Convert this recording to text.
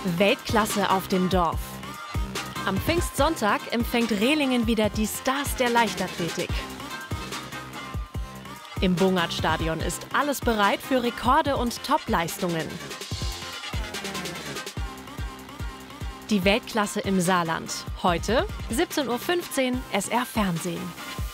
Weltklasse auf dem Dorf. Am Pfingstsonntag empfängt Rehlingen wieder die Stars der Leichtathletik. Im Bungert-Stadion ist alles bereit für Rekorde und Top-Leistungen. Die Weltklasse im Saarland. Heute 17:15 Uhr SR Fernsehen.